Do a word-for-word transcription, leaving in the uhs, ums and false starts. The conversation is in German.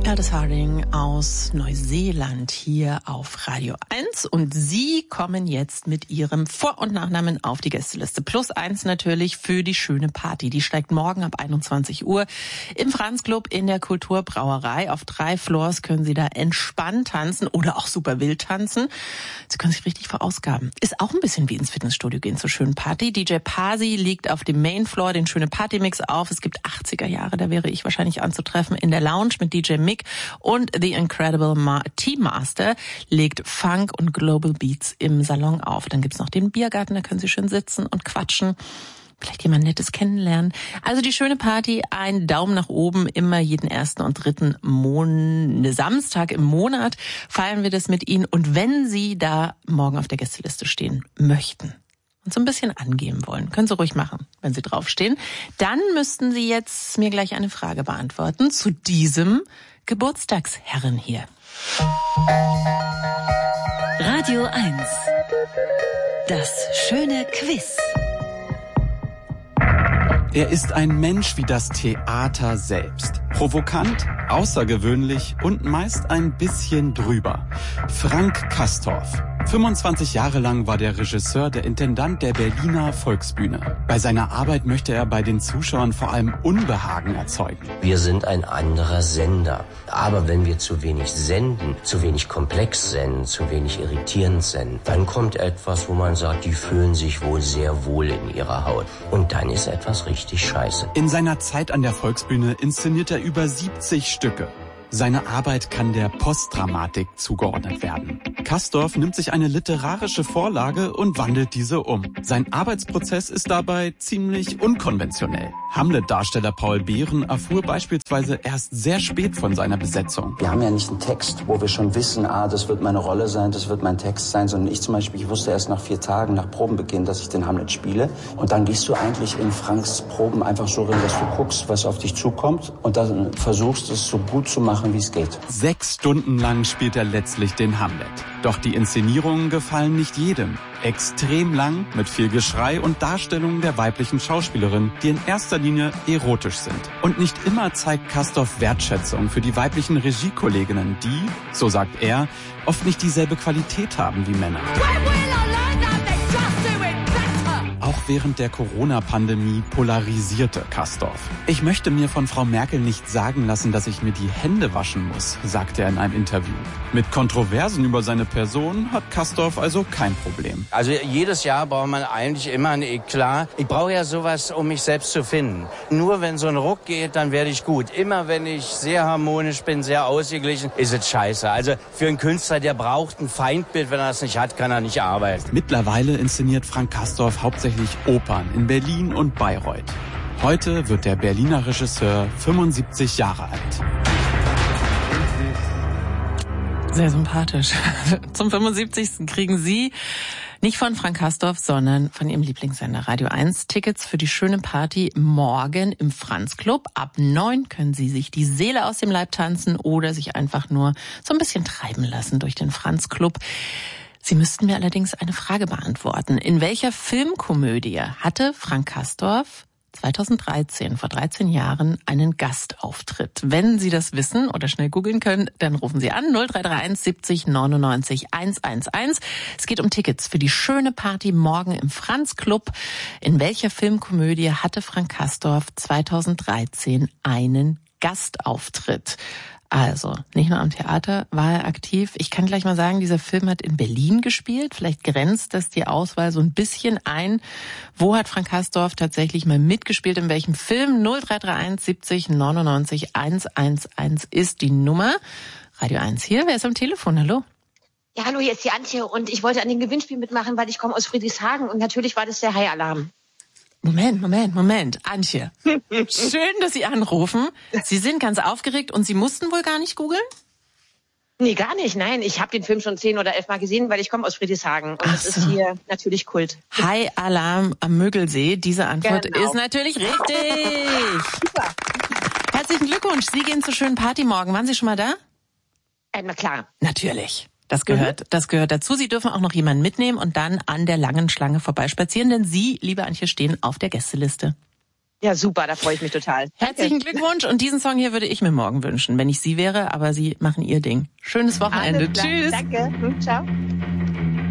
Aldous Harding aus Neuseeland hier auf Radio eins und Sie kommen jetzt mit Ihrem Vor- und Nachnamen auf die Gästeliste. Plus eins natürlich für die schöne Party. Die steigt morgen ab einundzwanzig Uhr im Franz Club in der Kulturbrauerei. Auf drei Floors können Sie da entspannt tanzen oder auch super wild tanzen. Sie können sich richtig verausgaben. Ist auch ein bisschen wie ins Fitnessstudio gehen zur schönen Party. D J Pasi liegt auf dem Mainfloor den schöne Partymix auf. Es gibt achtziger Jahre, da wäre ich wahrscheinlich anzutreffen in der Lounge mit D J Mick. Und The Incredible Ma- Teammaster legt Funk und Global Beats im Salon auf. Dann gibt's noch den Biergarten, da können Sie schön sitzen und quatschen. Vielleicht jemand Nettes kennenlernen. Also die schöne Party, ein Daumen nach oben, immer jeden ersten und dritten Mon- Samstag im Monat feiern wir das mit Ihnen. Und wenn Sie da morgen auf der Gästeliste stehen möchten und so ein bisschen angeben wollen, können Sie ruhig machen, wenn Sie draufstehen, dann müssten Sie jetzt mir gleich eine Frage beantworten zu diesem Geburtstagsherren hier. Radio eins. Das schöne Quiz. Er ist ein Mensch wie das Theater selbst. Provokant, außergewöhnlich und meist ein bisschen drüber. Frank Castorf. fünfundzwanzig Jahre lang war der Regisseur der Intendant der Berliner Volksbühne. Bei seiner Arbeit möchte er bei den Zuschauern vor allem Unbehagen erzeugen. Wir sind ein anderer Sender. Aber wenn wir zu wenig senden, zu wenig komplex senden, zu wenig irritierend senden, dann kommt etwas, wo man sagt, die fühlen sich wohl sehr wohl in ihrer Haut. Und dann ist etwas richtig scheiße. In seiner Zeit an der Volksbühne inszeniert er über siebzig Stücke. Seine Arbeit kann der Postdramatik zugeordnet werden. Castorf nimmt sich eine literarische Vorlage und wandelt diese um. Sein Arbeitsprozess ist dabei ziemlich unkonventionell. Hamlet-Darsteller Paul Behren erfuhr beispielsweise erst sehr spät von seiner Besetzung. Wir haben ja nicht einen Text, wo wir schon wissen, ah, das wird meine Rolle sein, das wird mein Text sein, sondern ich zum Beispiel, ich wusste erst nach vier Tagen nach Probenbeginn, dass ich den Hamlet spiele. Und dann gehst du eigentlich in Franks Proben einfach so rein, dass du guckst, was auf dich zukommt und dann versuchst, es so gut zu machen, wie es geht. Sechs Stunden lang spielt er letztlich den Hamlet. Doch die Inszenierungen gefallen nicht jedem. Extrem lang, mit viel Geschrei und Darstellungen der weiblichen Schauspielerin, die in erster Linie erotisch sind. Und nicht immer zeigt Castorf Wertschätzung für die weiblichen Regiekolleginnen, die, so sagt er, oft nicht dieselbe Qualität haben wie Männer. Auch während der Corona-Pandemie polarisierte Castorf. Ich möchte mir von Frau Merkel nicht sagen lassen, dass ich mir die Hände waschen muss, sagte er in einem Interview. Mit Kontroversen über seine Person hat Castorf also kein Problem. Also jedes Jahr braucht man eigentlich immer ein Eklat. Ich brauche ja sowas, um mich selbst zu finden. Nur wenn so ein Ruck geht, dann werde ich gut. Immer wenn ich sehr harmonisch bin, sehr ausgeglichen, ist es scheiße. Also für einen Künstler, der braucht ein Feindbild. Wenn er das nicht hat, kann er nicht arbeiten. Mittlerweile inszeniert Frank Castorf hauptsächlich Opern in Berlin und Bayreuth. Heute wird der Berliner Regisseur fünfundsiebzig Jahre alt. Sehr sympathisch. Zum fünfundsiebzigsten kriegen Sie nicht von Frank Castorf, sondern von Ihrem Lieblingssender Radio eins Tickets für die schöne Party morgen im Franz Club. Ab neun können Sie sich die Seele aus dem Leib tanzen oder sich einfach nur so ein bisschen treiben lassen durch den Franz Club. Sie müssten mir allerdings eine Frage beantworten. In welcher Filmkomödie hatte Frank Castorf zweitausenddreizehn, vor dreizehn Jahren, einen Gastauftritt? Wenn Sie das wissen oder schnell googeln können, dann rufen Sie an null drei drei eins siebzig neunundneunzig hundertelf. Es geht um Tickets für die schöne Party morgen im Franz Club. In welcher Filmkomödie hatte Frank Castorf zweitausenddreizehn einen Gastauftritt? Also, nicht nur am Theater war er aktiv. Ich kann gleich mal sagen, dieser Film hat in Berlin gespielt. Vielleicht grenzt das die Auswahl so ein bisschen ein. Wo hat Frank Castorf tatsächlich mal mitgespielt? In welchem Film? null drei drei eins siebzig neunundneunzig hundertelf ist die Nummer. Radio eins hier. Wer ist am Telefon? Hallo? Ja, hallo, hier ist die Antje und ich wollte an dem Gewinnspiel mitmachen, weil ich komme aus Friedrichshagen und natürlich war das der High-Alarm. Moment, Moment, Moment. Antje, schön, dass Sie anrufen. Sie sind ganz aufgeregt und Sie mussten wohl gar nicht googeln? Nee, gar nicht, nein. Ich habe den Film schon zehn oder elf Mal gesehen, weil ich komme aus Friedrichshagen. Und Ach das so. ist hier natürlich Kult. High Alarm am Mögelsee. Diese Antwort Genau. ist natürlich richtig. Super. Herzlichen Glückwunsch. Sie gehen zur schönen Party morgen. Waren Sie schon mal da? Äh, na klar. Natürlich. Das gehört, mhm. das gehört dazu. Sie dürfen auch noch jemanden mitnehmen und dann an der langen Schlange vorbeispazieren, denn Sie, liebe Antje, stehen auf der Gästeliste. Ja, super, da freue ich mich total. Herzlichen Glückwunsch und diesen Song hier würde ich mir morgen wünschen, wenn ich Sie wäre, aber Sie machen Ihr Ding. Schönes Wochenende. Tschüss. Danke. Ciao.